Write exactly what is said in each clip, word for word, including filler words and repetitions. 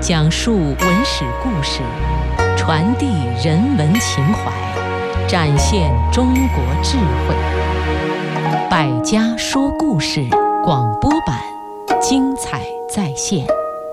讲述文史故事，传递人文情怀，展现中国智慧。百家说故事广播版，精彩再现。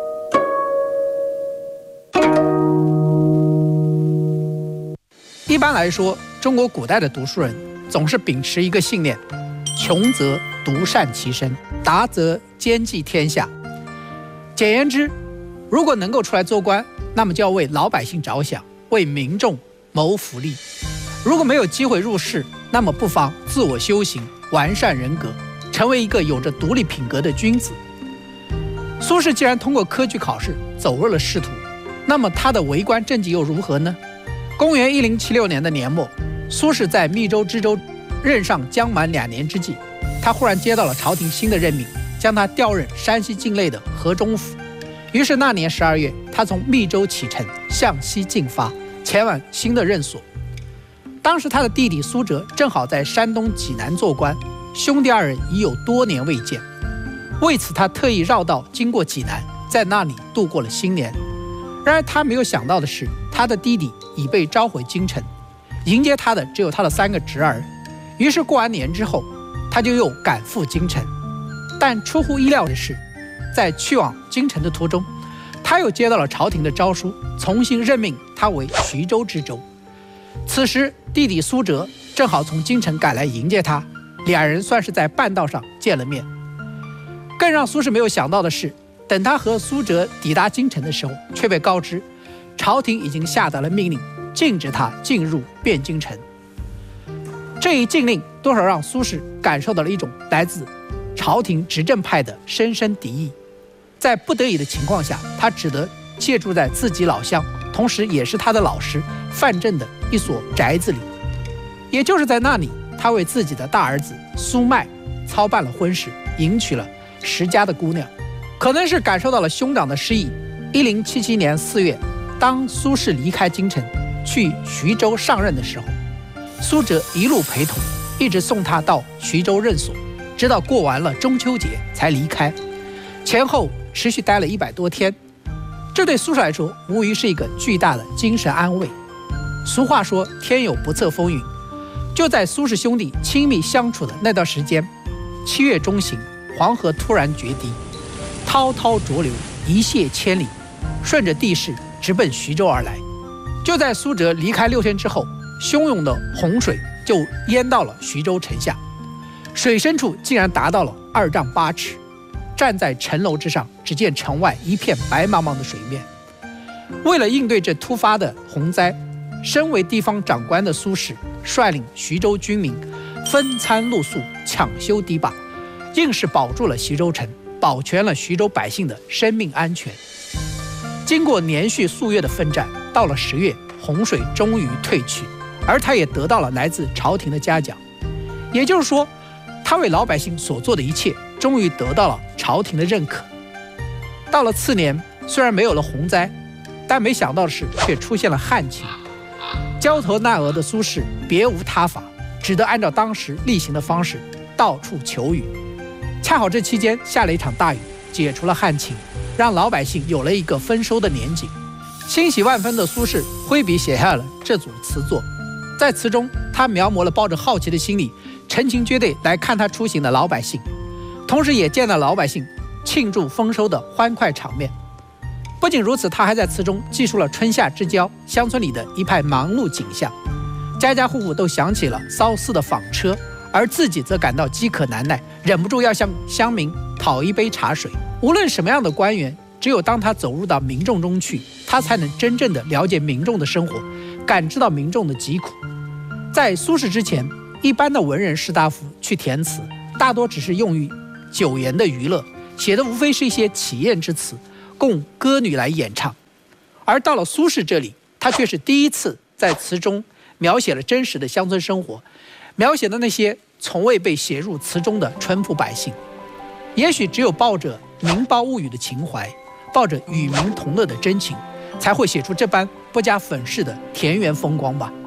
一般来说，中国古代的读书人总是秉持一个信念：穷则独善其身，达则兼济天下。简言之，如果能够出来做官，那么就要为老百姓着想，为民众谋福利；如果没有机会入仕，那么不妨自我修行，完善人格，成为一个有着独立品格的君子。苏轼既然通过科举考试走入了仕途，那么他的为官政绩又如何呢？公元一零七六年的年末，苏轼在密州知州任上将满两年之际，他忽然接到了朝廷新的任命，将他调任山西境内的河中府。于是那年十二月，他从密州启程，向西进发，前往新的任所。当时他的弟弟苏辙正好在山东济南做官，兄弟二人已有多年未见，为此他特意绕道经过济南，在那里度过了新年。然而他没有想到的是，他的弟弟已被召回京城，迎接他的只有他的三个侄儿。于是过完年之后，他就又赶赴京城。但出乎意料的是，在去往京城的途中，他又接到了朝廷的诏书，重新任命他为徐州知州。此时弟弟苏辙正好从京城赶来迎接他，两人算是在半道上见了面。更让苏轼没有想到的是，等他和苏辙抵达京城的时候，却被告知朝廷已经下达了命令，禁止他进入汴京城。这一禁令多少让苏轼感受到了一种来自朝廷执政派的深深敌意。在不得已的情况下，他只得借住在自己老乡，同时也是他的老师范正的一所宅子里。也就是在那里，他为自己的大儿子苏迈操办了婚事，迎娶了石家的姑娘。可能是感受到了兄长的失意，一零七七年四月，当苏轼离开京城去徐州上任的时候，苏辙一路陪同，一直送他到徐州任所，直到过完了中秋节才离开，前后持续待了一百多天。这对苏轼来说无疑是一个巨大的精神安慰。俗话说天有不测风云，就在苏轼兄弟亲密相处的那段时间，七月中旬，黄河突然决堤，滔滔浊流一泻千里，顺着地势直奔徐州而来。就在苏辙离开六天之后，汹涌的洪水就淹到了徐州城下，水深处竟然达到了二丈八尺。站在城楼之上，只见城外一片白茫茫的水面。为了应对这突发的洪灾，身为地方长官的苏轼率领徐州军民分餐露宿，抢修堤坝，硬是保住了徐州城，保全了徐州百姓的生命安全。经过连续数月的奋战，到了十月，洪水终于退去，而他也得到了来自朝廷的嘉奖。也就是说，他为老百姓所做的一切终于得到了朝廷的认可。到了次年，虽然没有了洪灾，但没想到的是却出现了旱情。焦头烂额的苏轼别无他法，只得按照当时例行的方式到处求雨。恰好这期间下了一场大雨，解除了旱情，让老百姓有了一个丰收的年景。欣喜万分的苏轼挥笔写下了这组词作。在词中，他描摹了抱着好奇的心理成群结队来看他出行的老百姓，同时也见到老百姓庆祝丰收的欢快场面。不仅如此，他还在词中记述了春夏之交乡村里的一派忙碌景象，家家户户都想起了骚似的纺车，而自己则感到饥渴难耐，忍不住要向乡民讨一杯茶水。无论什么样的官员，只有当他走入到民众中去，他才能真正的了解民众的生活，感知到民众的疾苦。在苏轼之前，一般的文人士大夫去填词，大多只是用于酒言的娱乐，写的无非是一些祈宴之词，供歌女来演唱。而到了苏轼这里，他却是第一次在词中描写了真实的乡村生活，描写的那些从未被写入词中的淳朴百姓。也许只有抱着民胞物语的情怀，抱着与民同乐的真情，才会写出这般不加粉饰的田园风光吧。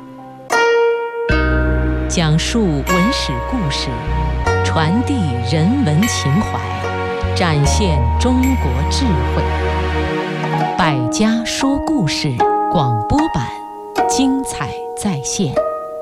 讲述文史故事，传递人文情怀，展现中国智慧。 百家说故事广播版，精彩再现。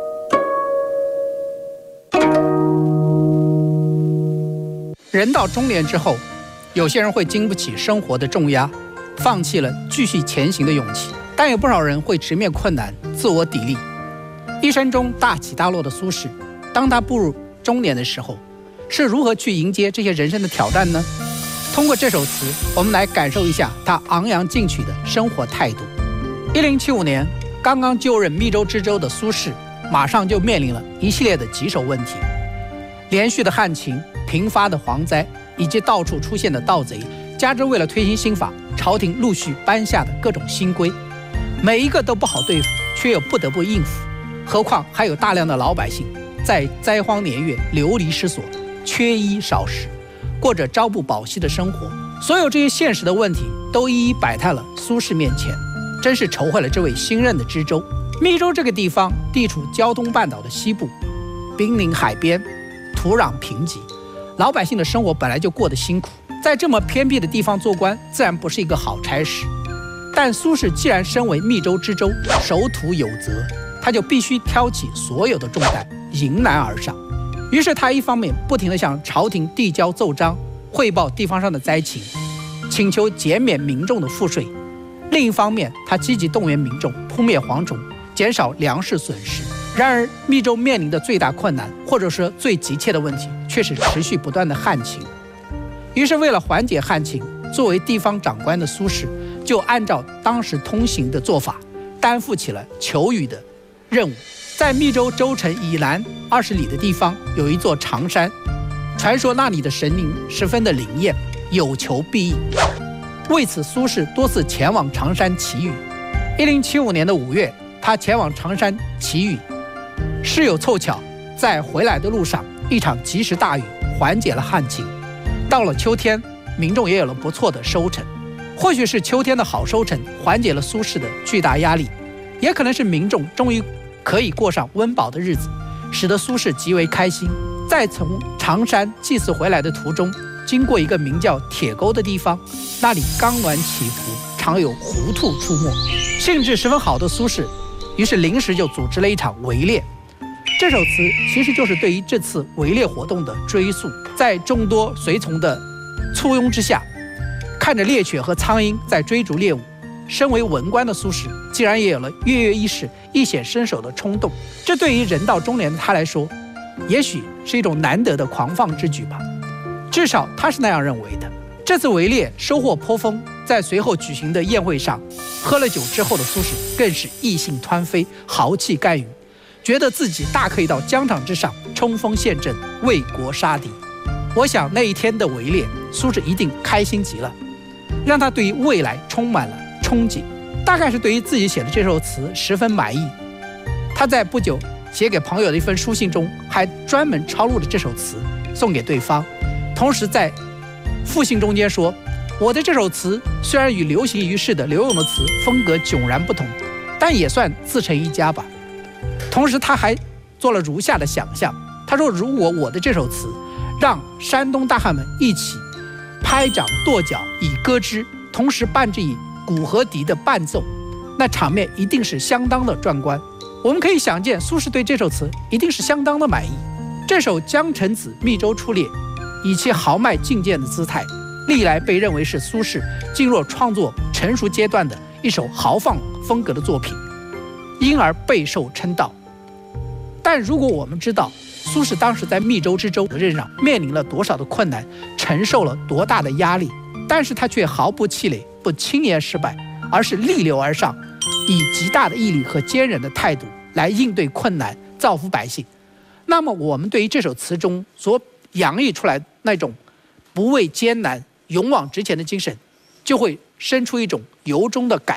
人到中年之后，有些人会经不起生活的重压，放弃了继续前行的勇气，但有不少人会直面困难，自我砥砺。一生中大起大落的苏轼，当他步入中年的时候，是如何去迎接这些人生的挑战呢？通过这首词，我们来感受一下他昂扬进取的生活态度。一零七五年，刚刚就任密州知州的苏轼，马上就面临了一系列的棘手问题：连续的旱情、频发的蝗灾，以及到处出现的盗贼，加之为了推行新法，朝廷陆续颁下的各种新规，每一个都不好对付，却又不得不应付。何况还有大量的老百姓在灾荒年月流离失所，缺衣少食，过着朝不保夕的生活。所有这些现实的问题都一一摆在了苏轼面前，真是愁坏了这位新任的知州。密州这个地方地处胶东半岛的西部，濒临海边，土壤贫瘠，老百姓的生活本来就过得辛苦，在这么偏僻的地方做官，自然不是一个好差事。但苏轼既然身为密州知州，守土有责，他就必须挑起所有的重担，迎难而上。于是他一方面不停地向朝廷递交奏章，汇报地方上的灾情，请求减免民众的赋税；另一方面，他积极动员民众扑灭蝗虫，减少粮食损失。然而密州面临的最大困难，或者说最急切的问题，却是持续不断的旱情。于是为了缓解旱情，作为地方长官的苏轼就按照当时通行的做法，担负起了求雨的任务。在密州州城以南二十里的地方，有一座长山，传说那里的神灵十分的灵验，有求必应。为此，苏轼多次前往长山祈雨。一零七五年的五月，他前往长山祈雨，事有凑巧，在回来的路上，一场及时大雨缓解了旱情。到了秋天，民众也有了不错的收成。或许是秋天的好收成缓解了苏轼的巨大压力，也可能是民众终于可以过上温饱的日子，使得苏轼极为开心。在从长山祭祀回来的途中，经过一个名叫铁沟的地方，那里冈峦起伏，常有狐兔出没。兴致十分好的苏轼，于是临时就组织了一场围猎。这首词其实就是对于这次围猎活动的追溯。在众多随从的簇拥之下，看着猎犬和苍鹰在追逐猎物，身为文官的苏轼竟然也有了跃跃欲试、一显身手的冲动。这对于人到中年的他来说，也许是一种难得的狂放之举吧，至少他是那样认为的。这次围猎收获颇丰，在随后举行的宴会上，喝了酒之后的苏轼更是意兴湍飞，豪气干云，觉得自己大可以到疆场之上冲锋陷阵，为国杀敌。我想那一天的围猎，苏轼一定开心极了，让他对于未来充满了憧憬。大概是对于自己写的这首词十分满意，他在不久写给朋友的一封书信中，还专门抄录了这首词送给对方。同时在复信中间说，我的这首词虽然与流行于世的刘永的词风格迥然不同，但也算自成一家吧。同时他还做了如下的想象，他说，如果我的这首词让山东大汉们一起拍掌跺脚以歌之，同时伴之以鼓和笛的伴奏，那场面一定是相当的壮观。我们可以想见，苏轼对这首词一定是相当的满意。这首《江城子·密州出猎》，以其豪迈进谏的姿态，历来被认为是苏轼进入创作成熟阶段的一首豪放风格的作品，因而备受称道。但如果我们知道苏轼当时在密州之州的任上面临了多少的困难，承受了多大的压力，但是他却毫不气馁，不轻言失败，而是逆流而上，以极大的毅力和坚韧的态度来应对困难，造福百姓。那么我们对于这首词中所洋溢出来那种不畏艰难、勇往直前的精神，就会生出一种由衷的感